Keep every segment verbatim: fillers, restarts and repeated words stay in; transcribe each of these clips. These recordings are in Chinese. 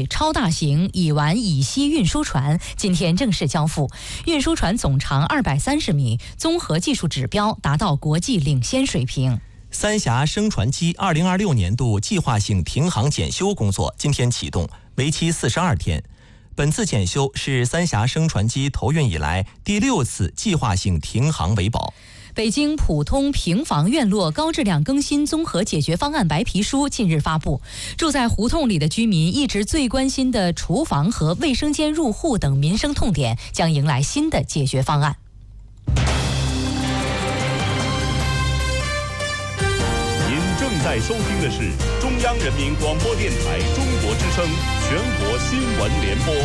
超大型乙烷乙烯运输船今天正式交付，运输船总长二百三十米，综合技术指标达到国际领先水平。 三峡升船机二零二六年度计划性停航检修工作今天启动，为期四十二天。本次检修是三峡升船机投运以来第六次计划性停航维保。 北京普通平房院落高质量更新综合解决方案白皮书近日发布，住在胡同里的居民一直最关心的厨房和卫生间入户等民生痛点将迎来新的解决方案。 您正在收听的是中央人民广播电台中国之声全国新闻联播。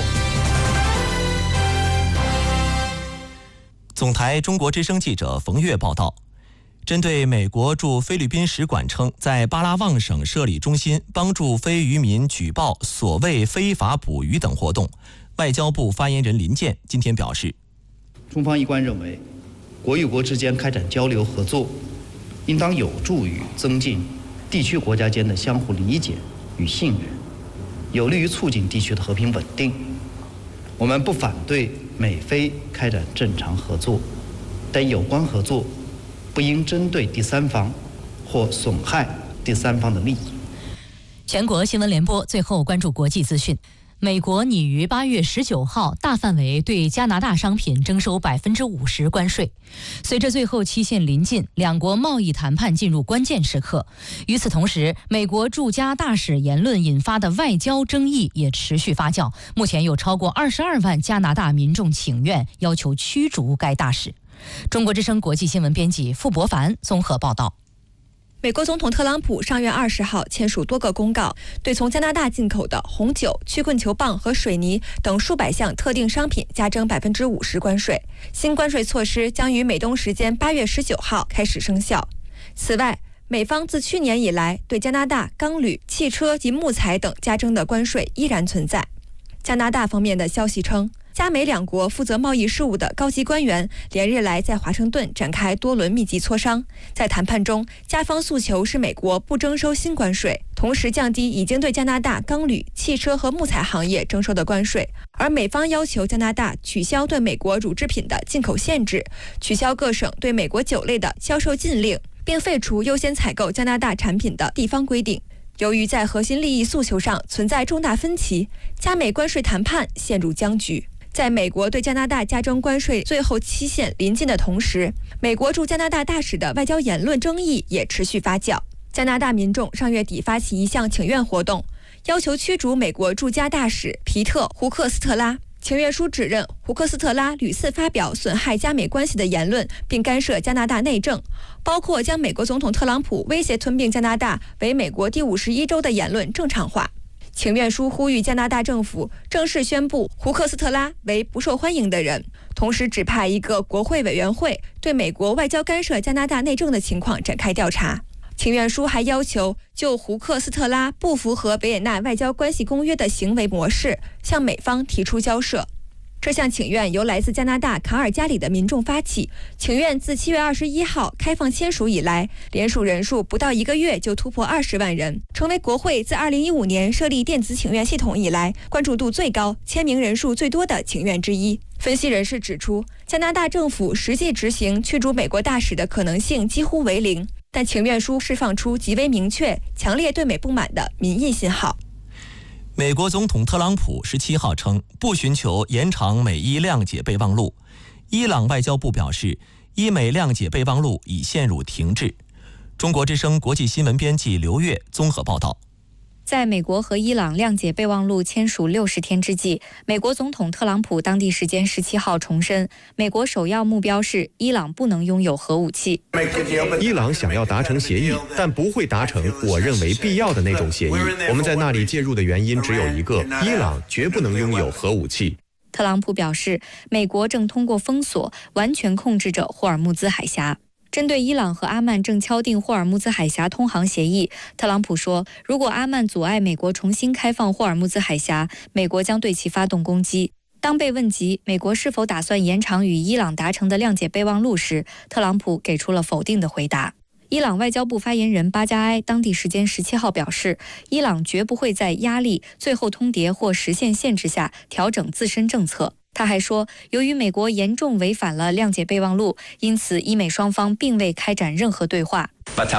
总台中国之声记者冯月报道，针对美国驻菲律宾使馆称在巴拉望省设立中心帮助非渔民举报所谓非法捕鱼等活动，外交部发言人林健今天表示， 中方一贯认为，国与国之间开展交流合作，应当有助于增进地区国家间的相互理解与信任，有利于促进地区的和平稳定。我们不反对美菲开展正常合作，但有关合作不应针对第三方或损害第三方的利益。 全国新闻联播最后关注国际资讯。美国拟于八月十九号大范围对加拿大商品征收百分之五十关税。随着最后期限临近，两国贸易谈判进入关键时刻。与此同时，美国驻加大使言论引发的外交争议也持续发酵。目前有超过二十二万加拿大民众请愿，要求驱逐该大使。中国之声国际新闻编辑傅博凡综合报道。 美国总统特朗普上月二十号签署多个公告，对从加拿大进口的红酒、曲棍球棒和水泥等数百项特定商品加征百分之五十关税。新关税措施将于美东时间八月十九号开始生效。此外，美方自去年以来对加拿大钢铝、汽车及木材等加征的关税依然存在。加拿大方面的消息称，加美两国负责贸易事务的高级官员连日来在华盛顿展开多轮密集磋商。在谈判中，加方诉求是美国不征收新关税，同时降低已经对加拿大钢铝、汽车和木材行业征收的关税，而美方要求加拿大取消对美国乳制品的进口限制，取消各省对美国酒类的销售禁令，并废除优先采购加拿大产品的地方规定。由于在核心利益诉求上存在重大分歧，加美关税谈判陷入僵局。在美国对加拿大加征关税最后期限临近的同时，美国驻加拿大大使的外交言论争议也持续发酵。加拿大民众上月底发起一项请愿活动，要求驱逐美国驻加大使皮特·胡克斯特拉。请愿书指认胡克斯特拉屡次发表损害加美关系的言论，并干涉加拿大内政，包括将美国总统特朗普威胁吞并加拿大为美国第五十一州的言论正常化。请愿书呼吁加拿大政府正式宣布胡克斯特拉为不受欢迎的人，同时指派一个国会委员会对美国外交干涉加拿大内政的情况展开调查。请愿书还要求就胡克斯特拉不符合维也纳外交关系公约的行为模式向美方提出交涉。这项请愿由来自加拿大卡尔加里的民众发起，请愿自七月二十一号开放签署以来，联署人数不到一个月就突破二十万人，成为国会自二零一五年设立电子请愿系统以来关注度最高、签名人数最多的请愿之一。分析人士指出，加拿大政府实际执行驱逐美国大使的可能性几乎为零，但请愿书释放出极为明确、强烈对美不满的民意信号。 美国总统特朗普十七号称不寻求延长美伊谅解备忘录。伊朗外交部表示，伊美谅解备忘录已陷入停滞。中国之声国际新闻编辑刘越综合报道。 在美国和伊朗谅解备忘录签署六十天之际，美国总统特朗普当地时间十七号重申，美国首要目标是伊朗不能拥有核武器。 伊朗想要达成协议，但不会达成我认为必要的那种协议。我们在那里介入的原因只有一个：伊朗绝不能拥有核武器。 特朗普表示，美国正通过封锁完全控制着霍尔木兹海峡。针对伊朗和阿曼正敲定霍尔木兹海峡通航协议，特朗普说，如果阿曼阻碍美国重新开放霍尔木兹海峡，美国将对其发动攻击。当被问及美国是否打算延长与伊朗达成的谅解备忘录时，特朗普给出了否定的回答。 伊朗外交部发言人巴加埃当地时间十七号表示，伊朗绝不会在压力、最后通牒或实现限制下调整自身政策。他还说，由于美国严重违反了谅解备忘录，因此伊美双方并未开展任何对话。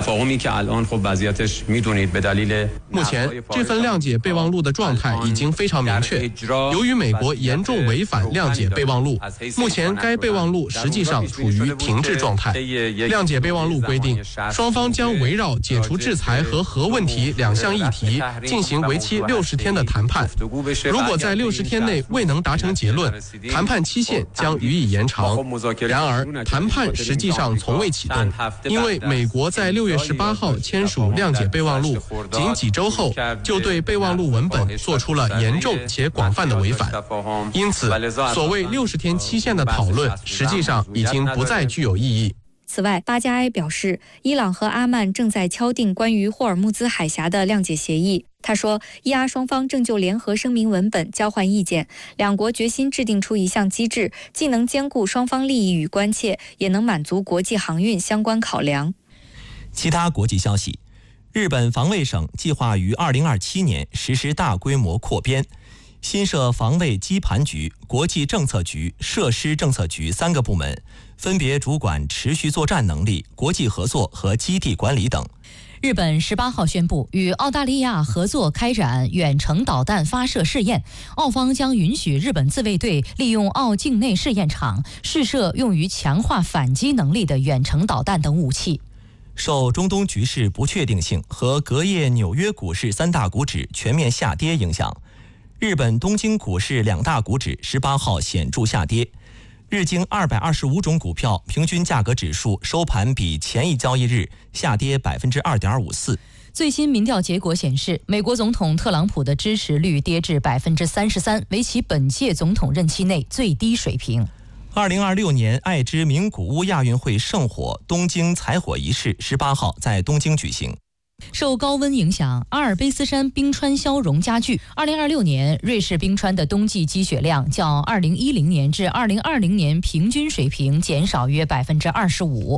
目前，这份谅解备忘录的状态已经非常明确。由于美国严重违反谅解备忘录，目前该备忘录实际上处于停滞状态。谅解备忘录规定，双方将围绕解除制裁和核问题两项议题进行为期六十天的谈判。如果在六十天内未能达成结论，谈判期限将予以延长。然而，谈判实际上从未启动，因为美国在六月十八号签署谅解备忘录，仅几周后就对备忘录文本做出了严重且广泛的违反。因此，所谓六十天期限的讨论实际上已经不再具有意义。 此外，巴加埃表示，伊朗和阿曼正在敲定关于霍尔木兹海峡的谅解协议。他说，伊阿双方正就联合声明文本交换意见，两国决心制定出一项机制，既能兼顾双方利益与关切，也能满足国际航运相关考量。 其他国际消息，日本防卫省计划于二零二七年实施大规模扩编，新设防卫基盘局、国际政策局、设施政策局三个部门，分别主管持续作战能力、国际合作和基地管理等。 日本十八号宣布与澳大利亚合作开展远程导弹发射试验，澳方将允许日本自卫队利用澳境内试验场试射用于强化反击能力的远程导弹等武器。 受中东局势不确定性和隔夜纽约股市三大股指全面下跌影响，日本东京股市两大股指十八号显著下跌。日经二百二十五种股票平均价格指数收盘比前一交易日下跌百分之二点五四。 最新民调结果显示，美国总统特朗普的支持率跌至百分之三十三，为其本届总统任期内最低水平。 二零二六年爱知名古屋亚运会圣火东京采火仪式十八号在东京举行。 受高温影响，阿尔卑斯山冰川消融加剧。二零二六年，瑞士冰川的冬季积雪量较二零一零年至二零二零年平均水平减少约百分之二十五。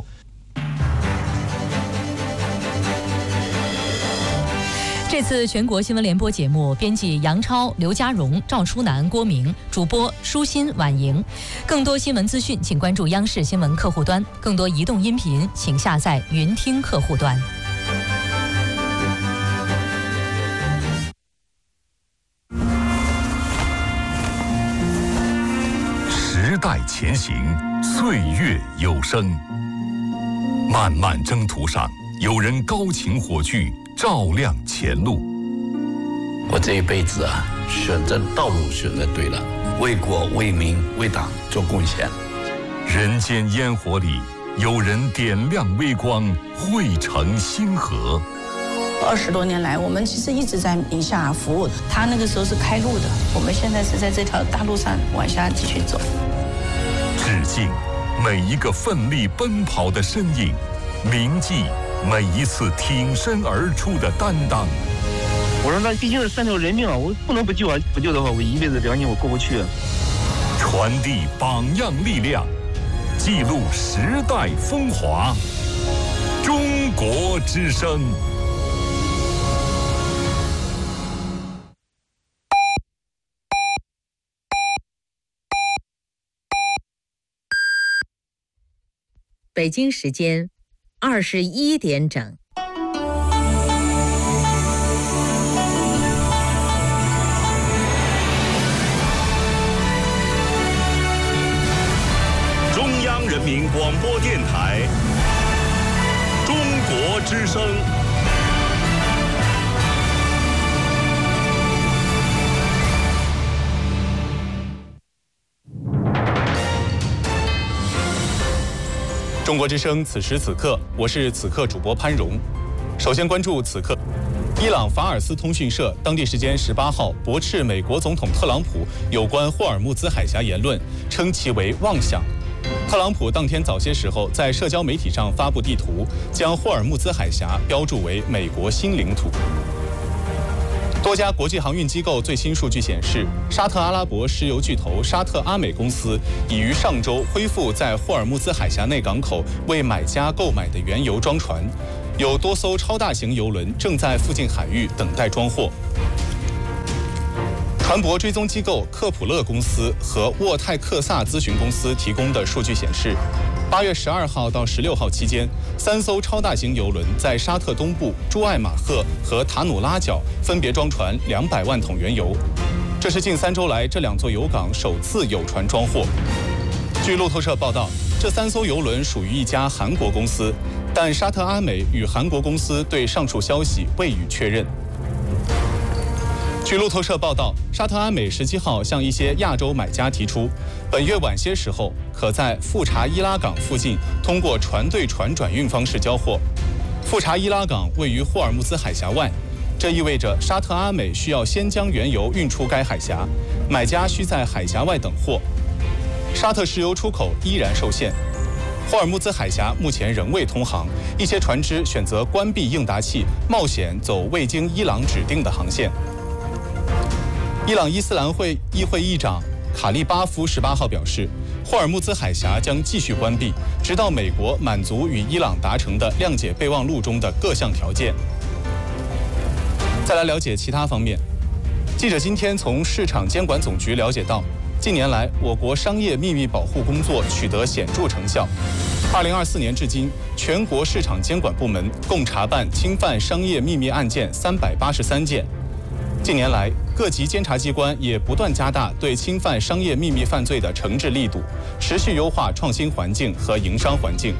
这次全国新闻联播节目，编辑杨超、刘家荣、赵初南、郭明，主播舒心、婉莹。更多新闻资讯，请关注央视新闻客户端；更多移动音频，请下载云听客户端。 时代前行，岁月有声。漫漫征途上，有人高擎火炬，照亮前路。 我这一辈子啊，选择道路选择对了，为国为民为党做贡献。 人间烟火里，有人点亮微光，汇成星河。 二十多年来，我们其实一直在宁夏服务。他那个时候是开路的，我们现在是在这条大路上往下继续走。 致敬每一个奋力奔跑的身影，铭记每一次挺身而出的担当。 我说那毕竟是三条人命啊，我不能不救啊！不救的话，我一辈子良心我过不去。 传递榜样力量，记录时代风华。中国之声。 北京时间二十一点整。 中央人民广播电台中国之声。 中国之声，此时此刻，我是此刻主播潘荣。首先关注此刻，伊朗法尔斯通讯社当地时间十八号驳斥美国总统特朗普有关霍尔木兹海峡言论，称其为妄想。特朗普当天早些时候在社交媒体上发布地图，将霍尔木兹海峡标注为美国新领土。 多家国际航运机构最新数据显示，沙特阿拉伯石油巨头沙特阿美公司已于上周恢复在霍尔木兹海峡内港口为买家购买的原油装船，有多艘超大型油轮正在附近海域等待装货。船舶追踪机构克普勒公司和沃泰克萨咨询公司提供的数据显示，八月十二号到十六号期间，三艘超大型油轮在沙特东部朱艾马赫和塔努拉角分别装船两百万桶原油，这是近三周来这两座油港首次有船装货。据路透社报道，这三艘油轮属于一家韩国公司，但沙特阿美与韩国公司对上述消息未予确认。据路透社报道，沙特阿美十七号向一些亚洲买家提出，本月晚些时候可在富查伊拉港附近通过船对船转运方式交货。富查伊拉港位于霍尔木兹海峡外，这意味着沙特阿美需要先将原油运出该海峡，买家需在海峡外等货。沙特石油出口依然受限。霍尔木兹海峡目前仍未通航，一些船只选择关闭应答器，冒险走未经伊朗指定的航线。伊朗伊斯兰会议会议长卡利巴夫十八号表示，霍尔木兹海峡将继续关闭，直到美国满足与伊朗达成的谅解备忘录中的各项条件。再来了解其他方面，记者今天从市场监管总局了解到，近年来我国商业秘密保护工作取得显著成效。二零二四年至今，全国市场监管部门共查办侵犯商业秘密案件三百八十三件。近年来，各级监察机关也不断加大对侵犯商业秘密犯罪的惩治力度，持续优化创新环境和营商环境。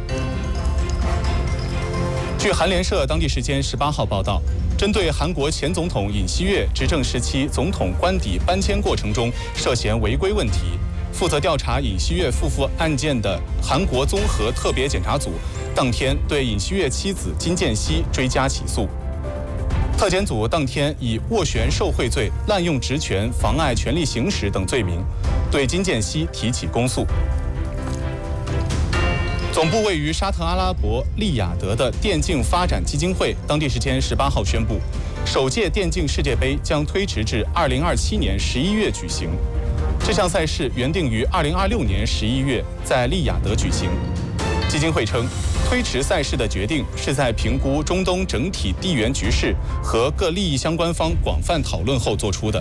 据韩联社当地时间十八号报道，针对韩国前总统尹锡悦执政时期总统官邸搬迁过程中涉嫌违规问题，负责调查尹锡悦夫妇案件的韩国综合特别检察组当天对尹锡悦妻子金建熙追加起诉。特检组当天以斡旋受贿罪、滥用职权、妨碍权利行使等罪名，对金建熙提起公诉。总部位于沙特阿拉伯利雅得的电竞发展基金会，当地时间十八号宣布，首届电竞世界杯将推迟至二零二七年十一月举行。这项赛事原定于二零二六年十一月在利雅得举行。基金会称，推迟赛事的决定是在评估中东整体地缘局势和各利益相关方广泛讨论后做出的。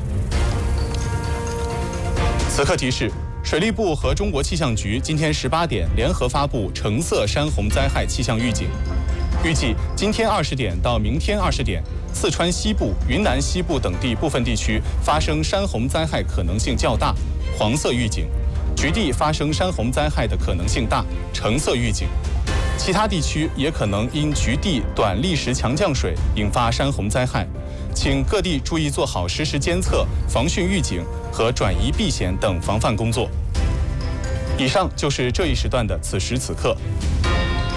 此刻提示，水利部和中国气象局今天十八点联合发布橙色山洪灾害气象预警，预计今天二十点到明天二十点，四川西部、云南西部等地部分地区发生山洪灾害可能性较大，黄色预警；局地发生山洪灾害的可能性大，橙色预警。其他地区也可能因局地短历时强降水引发山洪灾害，请各地注意做好实时监测、防汛预警和转移避险等防范工作。以上就是这一时段的此时此刻。